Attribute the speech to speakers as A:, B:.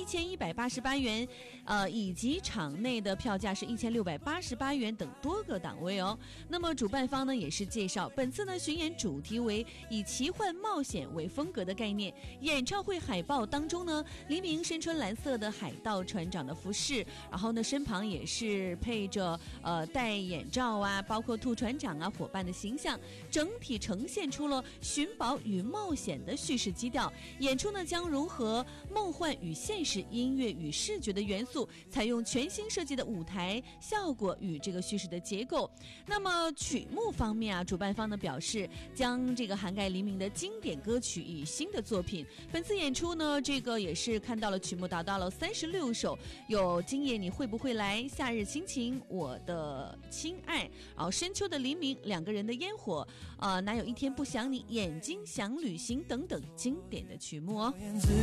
A: 1188元，以及场内的票价是1688元等多个档位哦。那么主办方呢也是介绍，本次呢巡演主题为以奇幻冒险为风格的概念。演唱会海报当中呢，黎明身穿蓝色的海盗船长的服饰，然后呢身旁也是配着戴眼罩啊，包括兔船长啊伙伴的形象，整体呈现出了寻宝与冒险的叙事基调。演出呢将融合梦幻与现实、音乐与视觉的元素，采用全新设计的舞台效果与这个叙事的结构。那么曲目方面啊，主办方呢表示将这个涵盖黎明的经典歌曲与新的作品。本次演出呢，这个也是看到了曲目达到了36首，有今夜你会不会来、夏日心情、我的亲爱，然后深秋的黎明、两个人的烟火，哪有一天不想你、眼睛想旅行等等经典的曲目哦。